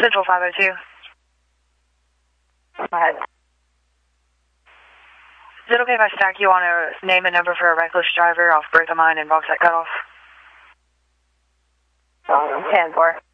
Central 502. Go ahead. Is it okay if I stack you on a name and number for a reckless driver off Break a Mine and Roxette Cutoff? 10-4.